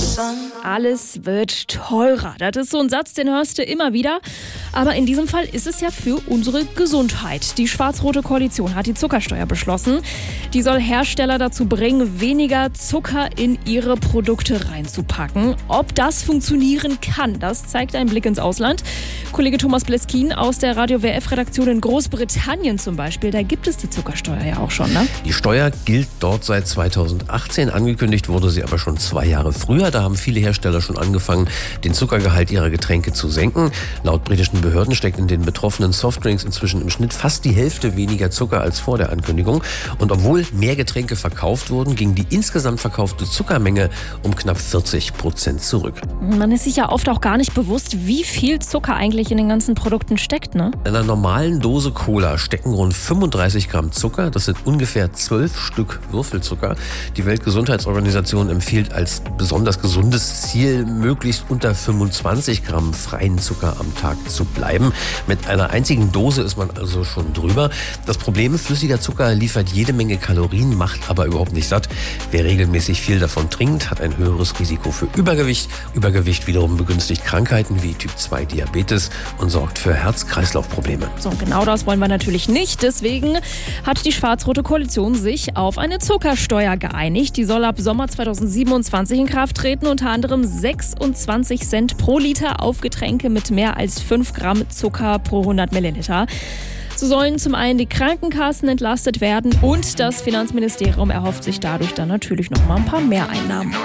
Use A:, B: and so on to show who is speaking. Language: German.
A: Alles wird teurer. Das ist so ein Satz, den hörst du immer wieder. Aber in diesem Fall ist es ja für unsere Gesundheit. Die schwarz-rote Koalition hat die Zuckersteuer beschlossen. Die soll Hersteller dazu bringen, weniger Zucker in ihre Produkte reinzupacken. Ob das funktionieren kann, das zeigt ein Blick ins Ausland. Kollege Thomas Bleskin aus der Radio-WF-Redaktion in Großbritannien zum Beispiel, da gibt es die Zuckersteuer ja auch schon, ne?
B: Die Steuer gilt dort seit 2018. Angekündigt wurde sie aber schon 2 Jahre früher. Da haben viele Hersteller schon angefangen, den Zuckergehalt ihrer Getränke zu senken. Laut britischen Behörden steckt in den betroffenen Softdrinks inzwischen im Schnitt fast die Hälfte weniger Zucker als vor der Ankündigung. Und obwohl mehr Getränke verkauft wurden, ging die insgesamt verkaufte Zuckermenge um knapp 40% zurück.
A: Man ist sich ja oft auch gar nicht bewusst, wie viel Zucker eigentlich in den ganzen Produkten steckt, ne?
B: In einer normalen Dose Cola stecken rund 35 Gramm Zucker. Das sind ungefähr 12 Stück Würfelzucker. Die Weltgesundheitsorganisation empfiehlt als besonders gesundes Ziel, möglichst unter 25 Gramm freien Zucker am Tag zu bleiben. Mit einer einzigen Dose ist man also schon drüber. Das Problem, flüssiger Zucker liefert jede Menge Kalorien, macht aber überhaupt nicht satt. Wer regelmäßig viel davon trinkt, hat ein höheres Risiko für Übergewicht. Übergewicht wiederum begünstigt Krankheiten wie Typ-2-Diabetes und sorgt für Herz-Kreislauf-Probleme.
A: So, genau das wollen wir natürlich nicht. Deswegen hat die schwarz-rote Koalition sich auf eine Zuckersteuer geeinigt. Die soll ab Sommer 2027 in Kraft treten, unter anderem 26 Cent pro Liter auf Getränke mit mehr als 5 Gramm Zucker pro 100 Milliliter. So sollen zum einen die Krankenkassen entlastet werden und das Finanzministerium erhofft sich dadurch dann natürlich noch mal ein paar Mehreinnahmen.